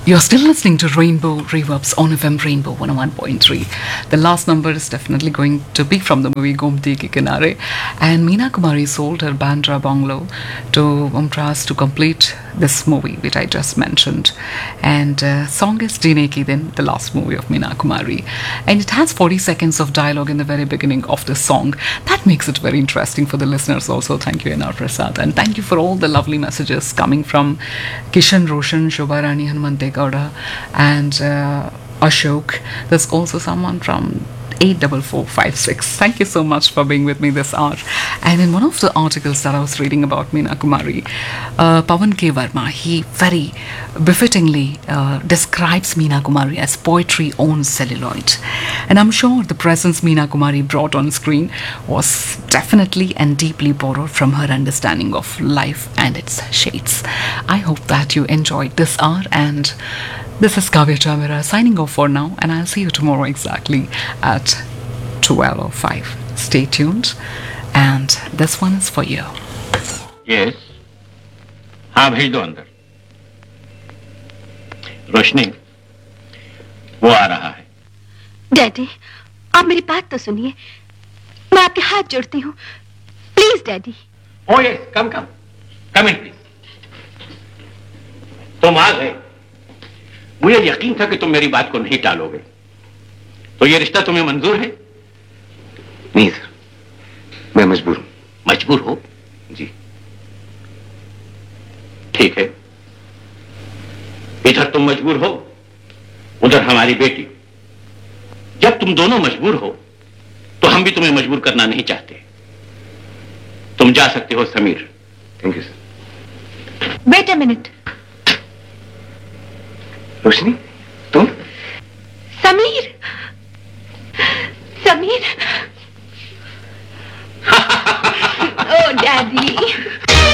You're still listening to Rainbow Reverbs on FM Rainbow 101.3. The last number is definitely going to be from the movie Gomti Ke Kinare. And Meena Kumari sold her Bandra bungalow to Mumtaz to complete this movie, which I just mentioned. And song is Jeene Ki Din, the last movie of Meena Kumari. And it has 40 seconds of dialogue in the very beginning of the song. That makes it very interesting for the listeners also. Thank you, N.R. Prasad. And thank you for all the lovely messages coming from Kishan Roshan, Shobha Rani Hanumante Gowda, and Ashok. There's also someone from 84456. Thank you so much for being with me this hour. And in one of the articles that I was reading about Meena Kumari, Pawan K. Verma, he very befittingly describes Meena Kumari as poetry on celluloid. And I'm sure the presence Meena Kumari brought on screen was definitely and deeply borrowed from her understanding of life and its shades. I hope that you enjoyed this hour, and this is Kavya Chamira signing off for now, and I'll see you tomorrow exactly at 12:05. Stay tuned, and this one is for you. Yes. हाँ भेज दो अंदर. रोशनी, वो आ रहा है. Daddy, आप मेरी बात तो सुनिए. मैं आपके हाथ जोड़ती हूँ. Please daddy. Oh yes, come in please. तुम आ गए. मुझे यकीन था कि तुम मेरी बात को नहीं टालोगे. तो ये रिश्ता तुम्हें मंजूर है? नहीं सर, मैं मजबूर हूं. मजबूर हो? जी. ठीक है. इधर तुम मजबूर हो, उधर हमारी बेटी. जब तुम दोनों मजबूर हो, तो हम भी तुम्हें मजबूर करना नहीं चाहते. तुम जा सकते हो Sameer. Thank you sir. Wait a minute. रोशनी, तुम? समीर. समीर. ओह डैडी.